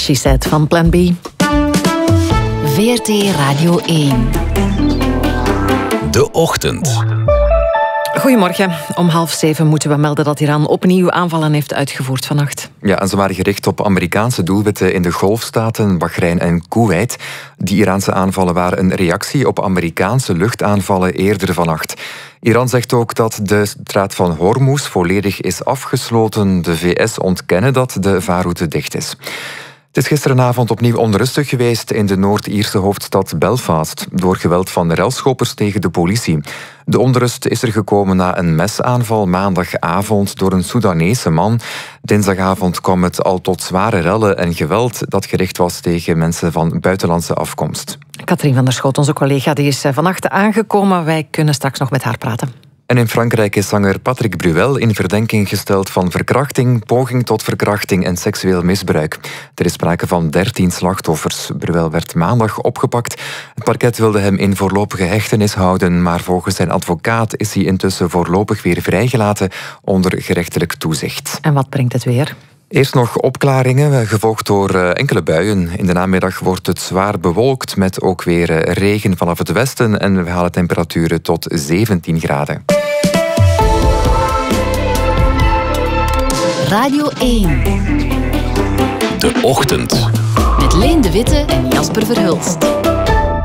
She Said van Plan B. VRT Radio 1. De Ochtend. Goedemorgen. Om 6:30 moeten we melden dat Iran opnieuw aanvallen heeft uitgevoerd vannacht. Ja, en ze waren gericht op Amerikaanse doelwitten in de Golfstaten, Bahrein en Kuwait. Die Iraanse aanvallen waren een reactie op Amerikaanse luchtaanvallen eerder vannacht. Iran zegt ook dat de straat van Hormuz volledig is afgesloten. De VS ontkennen dat de vaarroute dicht is. Het is gisterenavond opnieuw onrustig geweest in de Noord-Ierse hoofdstad Belfast door geweld van relschoppers tegen de politie. De onrust is er gekomen na een mesaanval maandagavond door een Soedanese man. Dinsdagavond kwam het al tot zware rellen en geweld dat gericht was tegen mensen van buitenlandse afkomst. Katrien van der Schoot, onze collega, die is vannacht aangekomen. Wij kunnen straks nog met haar praten. En in Frankrijk is zanger Patrick Bruel in verdenking gesteld van verkrachting, poging tot verkrachting en seksueel misbruik. Er is sprake van 13 slachtoffers. Bruel werd maandag opgepakt. Het parket wilde hem in voorlopige hechtenis houden, maar volgens zijn advocaat is hij intussen voorlopig weer vrijgelaten onder gerechtelijk toezicht. En wat brengt het weer? Eerst nog opklaringen, gevolgd door enkele buien. In de namiddag wordt het zwaar bewolkt met ook weer regen vanaf het westen en we halen temperaturen tot 17 graden. Radio 1. De Ochtend. Met Leen de Witte en Jasper Verhulst.